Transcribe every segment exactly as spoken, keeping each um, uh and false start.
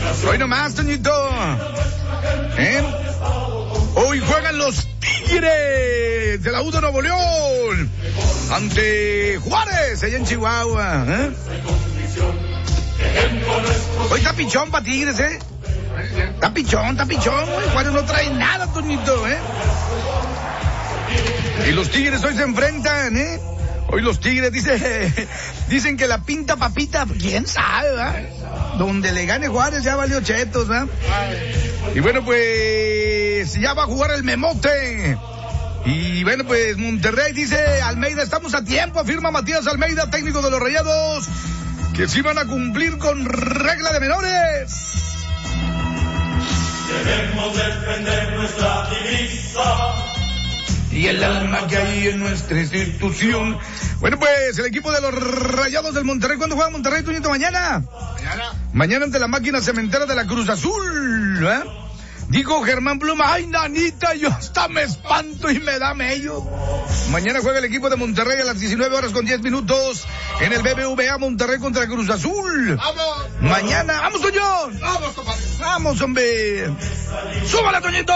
Hoy nomás, Toñito. ¿Eh? Hoy juegan los Tigres de la U de Nuevo León ante Juárez, allá en Chihuahua. ¿Eh? Hoy está pichón para Tigres, ¿eh? Está pichón, está pichón, güey. Juárez no trae nada, Toñito, ¿eh? Y los Tigres hoy se enfrentan, ¿eh? Hoy los Tigres dice, dicen que la pinta papita, quién sabe, ¿verdad? Donde le gane Juárez ya valió chetos, ¿verdad? Y bueno, pues ya va a jugar el Memote. Y bueno, pues Monterrey dice, Almeida, estamos a tiempo, afirma Matías Almeida, técnico de los Rayados, que sí van a cumplir con regla de menores. Debemos defender nuestra divisa y el alma que hay en nuestra institución. Bueno, pues el equipo de los Rayados del Monterrey, ¿cuándo juega Monterrey, Toñito? Mañana. Mañana. Mañana ante la máquina cementera de la Cruz Azul, ¿eh? Dijo Germán Pluma, ay, nanita, yo hasta me espanto y me da mello. Mañana juega el equipo de Monterrey a las diecinueve horas con diez minutos en el B B V A Monterrey contra Cruz Azul. Vamos. Mañana, vamos, Toño. Vamos, compadre. Vamos, hombre. Súbala, Toñito.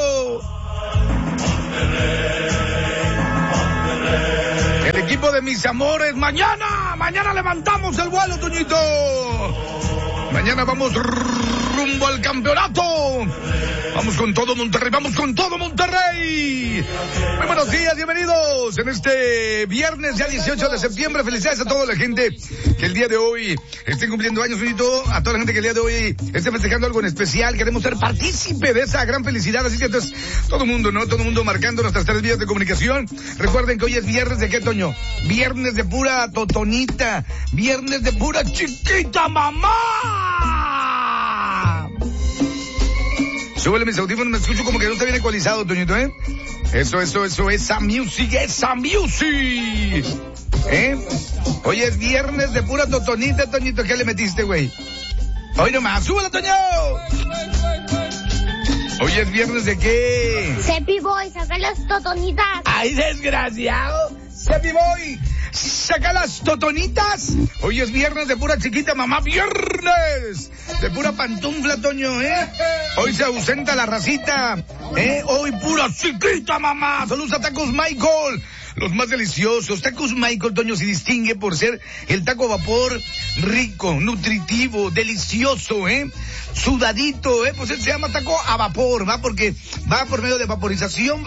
El equipo de mis amores, mañana, mañana levantamos el vuelo, Toñito. Mañana vamos rumbo al campeonato. Vamos con todo Monterrey, vamos con todo Monterrey. Muy buenos días, bienvenidos en este viernes ya dieciocho de septiembre. Felicidades a toda la gente que el día de hoy esté cumpliendo años, Toñito. A toda la gente que el día de hoy esté festejando algo en especial. Queremos ser partícipe de esa gran felicidad. Así que entonces, todo el mundo, ¿no? Todo el mundo marcando nuestras tres vías de comunicación. Recuerden que hoy es viernes de qué, Toño? Viernes de pura totonita. Viernes de pura chiquita mamá. Súbele mis audífonos, me escucho como que no está bien ecualizado, Toñito, ¿eh? Eso, eso, eso, esa music, esa music. ¿Eh? Hoy es viernes de pura totonita, Toñito. ¿Qué le metiste, güey? Hoy nomás, súbele, Toño. Hoy es viernes de qué? Cepi Boy, saca las totonitas. ¡Ay, desgraciado! Cepi Boy, saca las totonitas. Hoy es viernes de pura chiquita mamá, viernes de pura pantufla, Toño, ¿eh? Hoy se ausenta la racita, ¿eh? Hoy pura chiquita mamá. Saludos a Tacos Michael, los más deliciosos. Tacos Michael, Toño, se distingue por ser el taco a vapor rico, nutritivo, delicioso, ¿eh? Sudadito, ¿eh? Pues él se llama taco a vapor, ¿va? Porque va por medio de vaporización,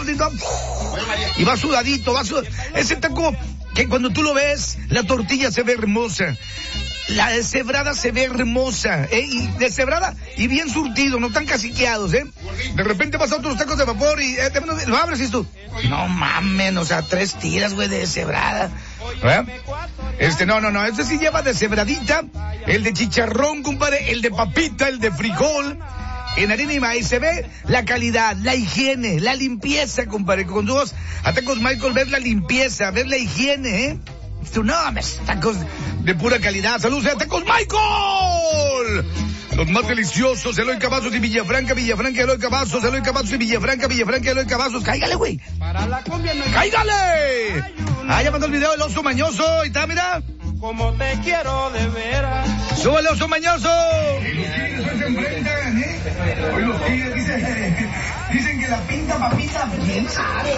y va sudadito, va sudadito. Ese taco que cuando tú lo ves, la tortilla se ve hermosa. La deshebrada se ve hermosa, ¿eh? Y deshebrada y bien surtido, no tan caciqueados, ¿eh? De repente vas a otros tacos de vapor y eh, lo abres y tú, no mames, o sea, tres tiras, güey, de deshebrada. ¿Eh? Este, no, no, no, este sí lleva deshebradita, el de chicharrón, compadre, el de papita, el de frijol, en harina y maíz. Se ve la calidad, la higiene, la limpieza, compadre. Cuando vas a Tacos Michael, ves la limpieza, ves la higiene, ¿eh? Tú, no, mames, tacos de pura calidad. Saludos a Tacos Michael. Los más deliciosos, Eloy Cavazos y Villafranca, Villafranca, Eloy Cavazos, Eloy Cavazos y Villafranca, Villafranca, Eloy Cavazos. Cáigale, güey. Para la cumbia no hay... ¡Cáigale! Ah, ya mandó el video del oso mañoso. Y está, mira. Como te quiero de veras. ¡Súbale, oso mañoso! Y los tigres hoy se enfrentan, ¿eh? Hoy los tigres dicen, dicen que la pinta papita, ¿quién sabe?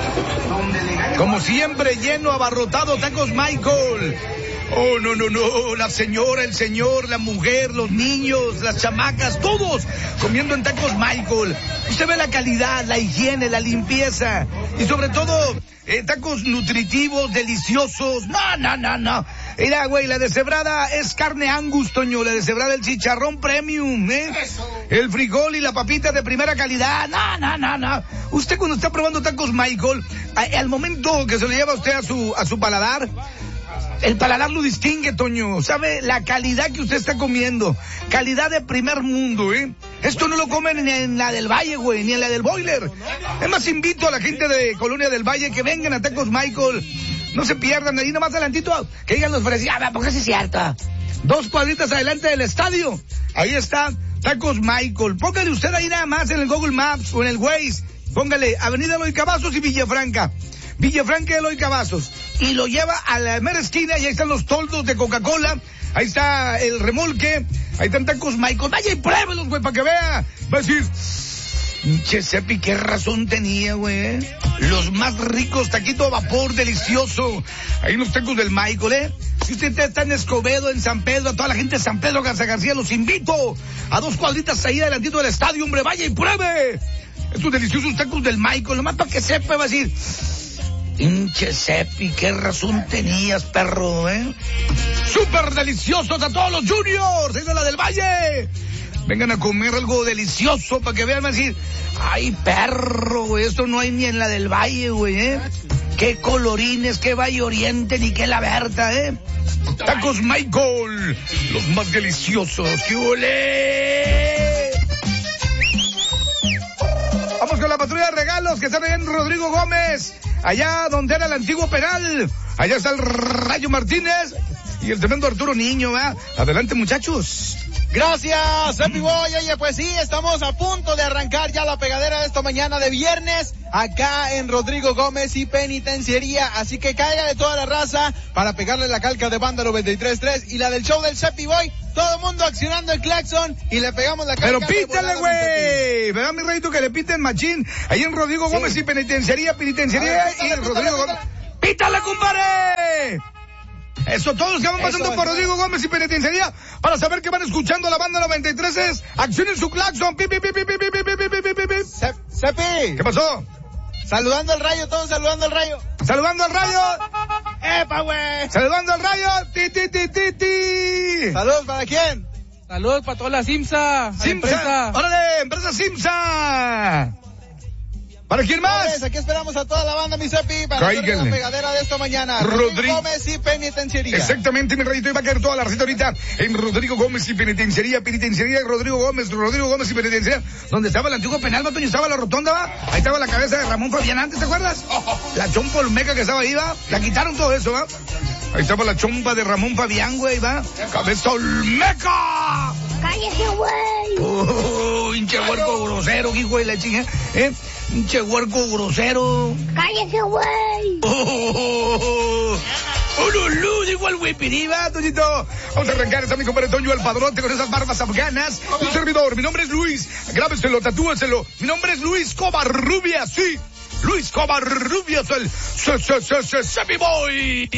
Como siempre, lleno, abarrotado, Tacos Michael. Oh, no, no, no, la señora, el señor, la mujer, los niños, las chamacas, todos comiendo en Tacos Michael. Usted ve la calidad, la higiene, la limpieza y sobre todo eh, tacos nutritivos, deliciosos. No, no, no, no. Mira, güey, la deshebrada es carne Angus, Toño, la deshebrada el chicharrón premium, ¿eh? El frijol y la papita de primera calidad. No, no, no, no. Usted cuando está probando Tacos Michael, a, al momento que se lo lleva usted a su, a su paladar, el paladar lo distingue, Toño. ¿Sabe la calidad que usted está comiendo? Calidad de primer mundo, ¿eh? Esto no lo comen ni en la del Valle, güey, ni en la del Boiler. Es más, invito a la gente de Colonia del Valle que vengan a Tacos Michael. No se pierdan, ahí nomás adelantito, que digan los frescos. Ah, porque sí es cierto. Dos cuadritas adelante del estadio. Ahí está Tacos Michael. Póngale usted ahí nada más en el Google Maps o en el Waze. Póngale Avenida Eloy Cavazos y Villafranca. Villafranca y Eloy Cavazos. y lo lleva a la mera esquina y ahí están los toldos de Coca-Cola, ahí está el remolque, ahí están tacos Michael, vaya y pruébelos, güey, para que vea. Va a decir, che, Sepi, qué razón tenía, güey. Los más ricos, taquito a vapor, delicioso. Ahí los tacos del Michael, ¿eh? Si usted está en Escobedo, en San Pedro, a toda la gente de San Pedro Garza García, los invito a dos cuadritas ahí adelantito del estadio, hombre, vaya y pruebe estos deliciosos tacos del Michael, nomás para que sepa, va a decir, pinche Sepi, qué razón tenías, perro, ¿eh? Súper deliciosos a todos los juniors, ahí de la del Valle. Vengan a comer algo delicioso para que vean, van a decir, ay, perro, güey, esto no hay ni en la del Valle, güey, ¿eh? Qué colorines, qué Valle Oriente, ni qué La Berta, ¿eh? Tacos Michael, los más deliciosos, ¡qué ole! Vamos con la patrulla de regalos que están allá en Rodrigo Gómez, allá donde era el antiguo penal. Allá está el Rayo Martínez y el tremendo Arturo Niño, ¿verdad? Adelante, muchachos. Gracias, Happy Boy. Oye, pues sí, estamos a punto de arrancar ya la pegadera de esta mañana de viernes acá en Rodrigo Gómez y Penitenciaría. Así que caiga de toda la raza para pegarle la calca de banda noventa y tres tres y la del show del Happy Boy. Todo el mundo accionando el claxon y le pegamos la calca. Pero pítale, güey. ¿Verdad, mi reyito, que le piten machín? Ahí en Rodrigo Gómez sí. y Penitenciaría, Penitenciaría ver, pítale, y pítale, Rodrigo Gómez. ¡Pítale, compadre! Eso, todos los que van pasando Eso, por Rodrigo Gómez y Penitenciaría para saber que van escuchando la banda noventa y tres es accionen su claxon. Pi, pi, pi, pi, pi, pi, pi, pi, pi, pi, pi. Sepi. ¿Qué pasó? Saludando al Rayo, todos saludando al Rayo. Saludando al Rayo. ¡Epa, güey! Saludando al Rayo. Ti, ti, ti, ti, ti. ¿Saludos para quién? Saludos para toda la Simsa. Simsa. Empresa. Órale, empresa Simsa. ¿Para quién más? Pues, aquí esperamos a toda la banda, mi Sepi, para hacer la pegadera de esta mañana. Rodrigo, Rodrigo Gómez y Penitenciaría. Exactamente, mi rayito, iba a caer toda la receta ahorita en Rodrigo Gómez y Penitenciaría, Penitenciaría y Rodrigo Gómez, Rodrigo Gómez y Penitenciaría, donde estaba el antiguo penal, ¿no? Estaba la rotonda, ¿va? Ahí estaba la cabeza de Ramón Fabián antes, ¿te acuerdas? La chompa olmeca que estaba ahí, ¿va? La quitaron todo eso, ¿va? Ahí estaba la chompa de Ramón Fabián, güey, ¿va? ¡Cabeza olmeca! ¡Cállese, güey! ¡Oh, hinche huerco grosero, hijo de la chinga! ¿Eh? Pinche huerco grosero. ¡Cállese, güey! ¡Oh, oh, oh! ¡Oh, Lulú! Digo al güey piriba, Toñito. Vamos a arrancar, está mi compadre Toño el Padrote con esas barbas afganas. Un servidor, mi nombre es Luis. Grábeselo, tatúeselo. Mi nombre es Luis Covarrubias, sí. Luis Covarrubias, el se, se, se, se, se, mi boy.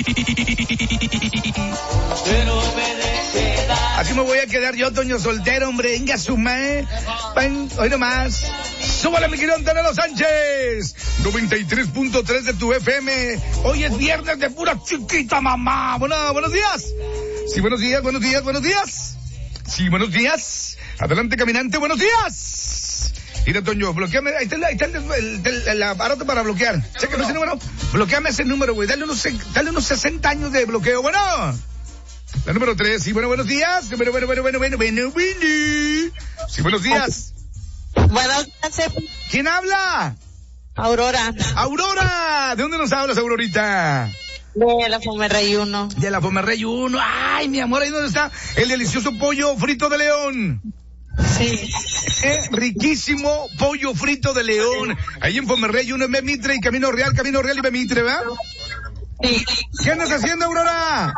Así me voy a quedar yo, Toño, soltero, hombre. Venga, suma, ¿eh? Hoy nomás. Súbale, mi querido Antonio Sánchez. noventa y tres punto tres de tu F M. Hoy es viernes de pura chiquita, mamá. Bueno, buenos días. Sí, buenos días, buenos días, buenos días. Sí, buenos días. Adelante, caminante, buenos días. Mira, Toño, bloqueame. Ahí está, ahí está el, el, el, el aparato para bloquear. Chécame ese número. Bloqueame ese número, güey. Dale unos, dale unos sesenta años de bloqueo. Bueno. La número tres. Sí, bueno, buenos días. Bueno, bueno, bueno, bueno, bueno, bueno, bueno. Sí, buenos días. Buenos días. ¿Quién habla? Aurora. Aurora. ¿De dónde nos hablas, Aurorita? De la Fomerrey uno. De la Fomerrey uno. Ay, mi amor, ahí donde está el delicioso pollo frito de León. Sí. Eh, riquísimo pollo frito de León. Ahí en Fomerrey uno, en Bemitre y Camino Real, Camino Real y Bemitre, ¿verdad? Sí. ¿Qué andas haciendo, Aurora?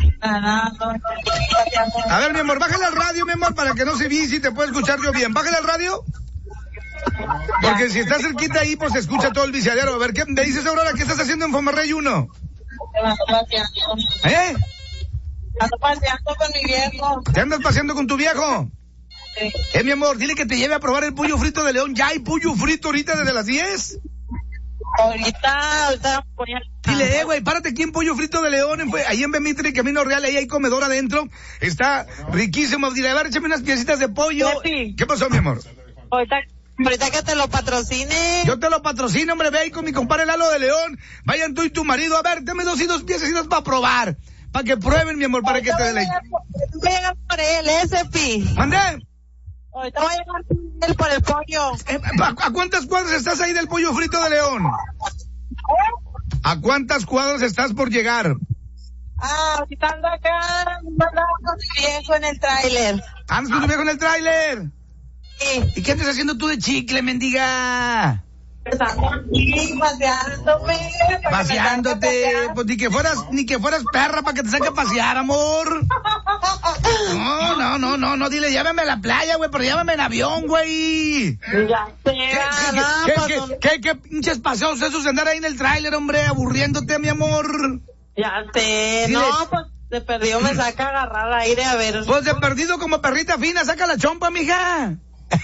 A ver, mi amor, bájale al radio, mi amor, para que no se vise y te pueda escuchar yo bien. Bájale al radio. Porque si estás cerquita ahí, pues se escucha todo el viciadero. A ver, ¿qué me dices, Aurora? ¿Qué estás haciendo en Fomerrey uno? ¿Eh? Ando paseando con mi viejo. ¿Te andas paseando con tu viejo? Sí. Eh, mi amor, dile que te lleve a probar el pollo frito de León. ¿Ya hay pollo frito ahorita desde las diez? Ahorita, ahorita voy a... Dile, eh, güey, párate aquí en Pollo Frito de León, en, ahí en Bemitre y Camino Real, ahí hay comedor adentro. Está riquísimo. Dile, a ver, échame unas piecitas de pollo. Sí. ¿Qué pasó, mi amor? Ahorita, ahorita que te lo patrocine. Yo te lo patrocino, hombre, ve ahí con mi compadre Lalo de León. Vayan tú y tu marido, a ver, dame dos y dos piecitas para probar. Para que prueben, mi amor, para que te den la... Voy a llegar por él, ese pi. ¿Mandé? Ahorita voy a llegar por él por el pollo. Eh, ¿A, ¿A cuántas cuadras estás ahí del Pollo Frito de León? ¿A cuántas cuadras estás por llegar? Ah, ahorita ando acá, ando con mi viejo en el tráiler. ¿Andas con tu viejo en el tráiler? Sí. ¿Y qué andas haciendo tú de chicle, mendiga? Estamos aquí paseándome. Paseándote, pues ni que fueras, ni que fueras perra para que te saque a pasear, amor. No, no, no, no, no, dile, llévame a la playa, güey, pero llévame en avión, güey. Ya sé, ¿Qué, no, qué, pues, qué, qué, qué, qué pinches paseos esos de andar ahí en el tráiler, hombre, aburriéndote, mi amor? ya sé, Dile. no, pues de perdido me saca a agarrar aire a ver. Pues de perdido como perrita fina, saca la chompa, mija.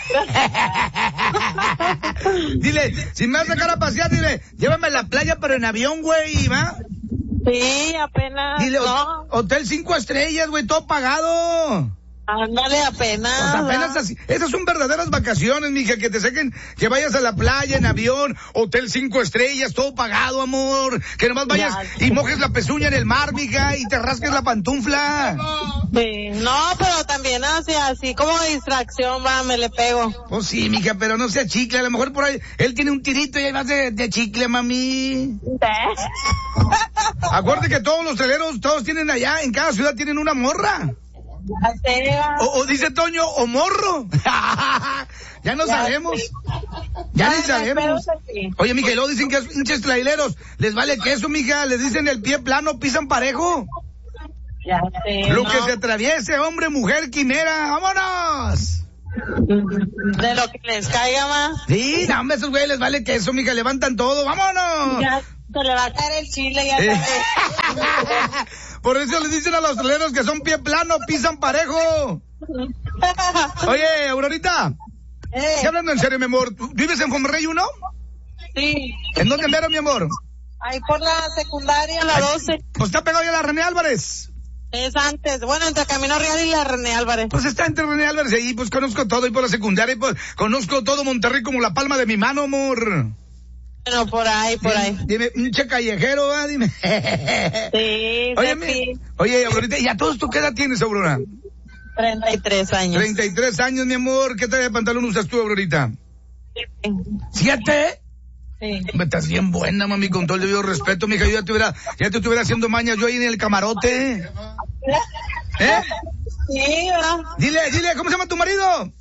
Dile, si me vas a sacar a pasear, dile, llévame a la playa, pero en avión, güey, ¿va? Sí, apenas. Dile, no, hotel cinco estrellas, güey, todo pagado. ándale, apenas. Pues apenas ¿va? así. Esas son verdaderas vacaciones, mija, que te saquen, que vayas a la playa en avión, hotel cinco estrellas, todo pagado, amor. Que nomás vayas Ya. y mojes la pezuña en el mar, mija, y te rasques la pantufla. Sí, no, pero también así, así como distracción, va, me le pego. Pues sí, mija, pero no sea chicle, a lo mejor por ahí, él tiene un tirito y ahí vas de, de chicle, mami. Acuérdate que todos los traileros, todos tienen allá, en cada ciudad tienen una morra. Ya sé, va. O, o dice Toño, o morro. Ya no Ya sabemos. sé. Ya Ay, ni sabemos. pero sí. Oye, mija, y luego dicen que es pinches traileros. Les vale queso, mija. Les dicen el pie plano, pisan parejo. Ya sé, Lo no. que se atraviese, hombre, mujer, quimera. ¡Vámonos! De lo que les caiga más. Sí, no, hombre, esos güeyes les vale queso, mija. Levantan todo. ¡Vámonos! Ya se le va a caer el chile, ya Eh. sabes. Por eso les dicen a los traileros que son pie plano, pisan parejo. Oye, Aurorita, Eh, ¿qué hablando en serio, mi amor? ¿Tú vives en Monterrey uno? sí, ¿En dónde mero, mi amor? ahí por la secundaria, la doce. Pues está pegado ya la René Álvarez. Es antes, bueno, entre Camino Real y la René Álvarez. Pues está entre René Álvarez y ahí, pues conozco todo, y por la secundaria, y pues conozco todo Monterrey como la palma de mi mano, amor. Bueno, por ahí, por ahí. Dime, un che callejero, ¿ah? Dime. Sí, Oye, sí, mi- oye, Aurorita, ¿y a todos tú qué edad tienes, Aurora? treinta y tres años. treinta y tres años, mi amor. ¿Qué talla de pantalón usas tú, Aurorita? ¿Siete? Sí. Me estás bien buena, mami, con todo el debido respeto, mija. Yo ya te hubiera, ya te estuviera haciendo mañas yo ahí en el camarote. ¿Eh? Sí, ¿verdad? Dile, dile, ¿cómo se llama tu marido?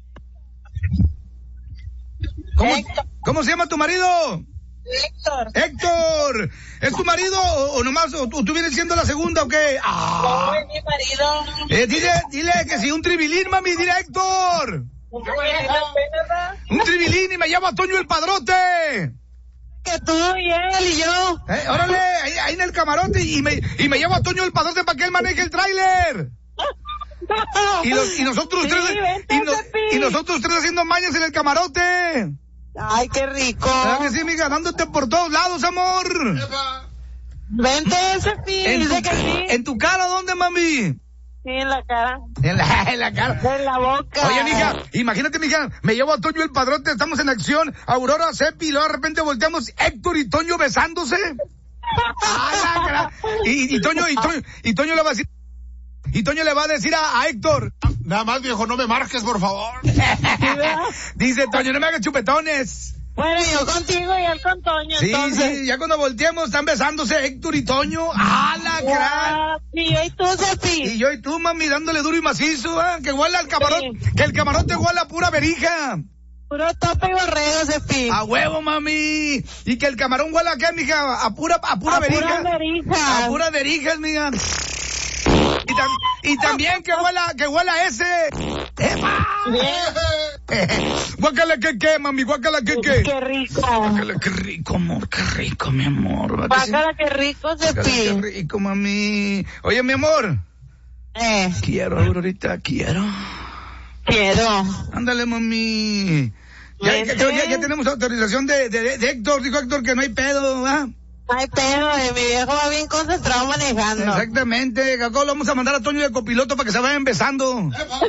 ¿Cómo, Héctor. ¿cómo se llama tu marido? Héctor. Héctor, ¿es tu marido o, o nomás, o tú, tú vienes siendo la segunda o qué? Ah. No, es mi marido. Eh, dile, dile que si un tribilín, mami, dile a Héctor. Un tribilín y me llamo a Toño el Padrote. Que tú y él y yo. Eh, órale, ahí, ahí en el camarote y me, y me llamo a Toño el Padrote para que él maneje el tráiler. Y, los- y nosotros Sí, tres, vente, y, no- Cepi. y nosotros tres haciendo mañas en el camarote. Ay, qué rico. ¿Verdad que sí, mija? Dándote por todos lados, amor. Vente, Cepi, En tu, dice que sí. ¿En tu cara dónde, mami? Sí, en la cara. En la, en la cara. En la boca. Oye, mija, imagínate, mija, me llevo a Toño el Padrote, estamos en acción, Aurora, Cepi, y luego de repente volteamos Héctor y Toño besándose. Ay, la cara. y, y Toño, y Toño, y Toño le va a decir, y Toño le va a decir a, a Héctor, Nada más, viejo, no me marques, por favor. dice Toño, no me hagas chupetones. Bueno, yo contigo y él con Toño, Sí, entonces. sí, ya cuando volteemos están besándose Héctor y Toño. ¡Ah, la gran! Ah, sí, yo y tú, Cepi. Y yo y tú, mami, dándole duro y macizo, ¿eh? Que huela al camarote, Sí. que el camarote huela a pura verija. Puro tope y borrego, Cepi. A huevo, mami. Y que el camarón huela a qué, mija, a pura, a pura A verija. pura verija. A pura verijas, mija. Y, tam- y también que huela, que huela ese. ¡Epa! Guácala que qué, mami, guácala que qué. Qué rico. Guácala que rico, amor, qué rico, mi amor. ¿verdad que sí? Bácala, qué rico, Guácala, Qué Cepi. rico, mami. Oye, mi amor. Eh, Quiero, Aurorita, quiero. quiero. Ándale, mami. Ya, Vete. ya, ya- ya tenemos autorización de, de, de Héctor. Dijo Héctor que no hay pedo, ¿ah? Ay, pero eh, mi viejo va bien concentrado manejando. Exactamente. Acá lo vamos a mandar a Toño de copiloto para que se vayan besando.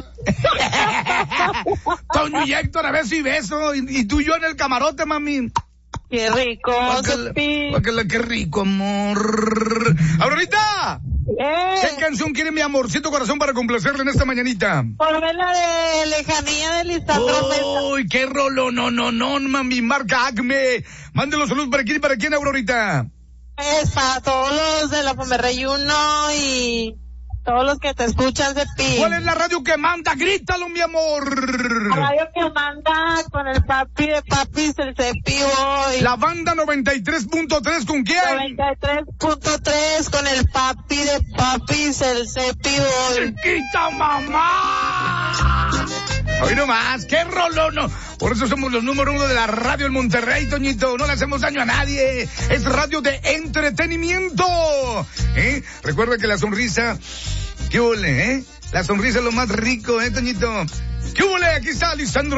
Toño y Héctor a beso y beso. Y, y tú y yo en el camarote, mami. Qué rico, Guácala, Cepi. guácala, qué rico, amor. Aurorita, ¿qué Eh, canción quiere mi amorcito corazón para complacerle en esta mañanita? ponme la de lejanía de Lisandro Mesa. Uy, qué rolo, no, no, no, mami, marca Acme. Mande los saludos para quién y para quién, Aurorita. Es para todos los de la Pomerrey uno y todos los que te escuchan, Cepi. ¿Cuál es la radio que manda? Grítalo, mi amor. La radio que manda con el papi de papis, el Cepi Boy. La banda noventa y tres punto tres, ¿con quién? noventa y tres punto tres con el papi de papis, el Cepi Boy. ¡Chiquita mamá! Hoy nomás, qué rolón. Por eso somos los número uno de la radio en Monterrey, Toñito. No le hacemos daño a nadie. Es radio de entretenimiento. ¿Eh? Recuerda que la sonrisa, ¿qué huele, eh? La sonrisa es lo más rico, eh, Toñito. ¿Qué huele? Aquí está Lisandro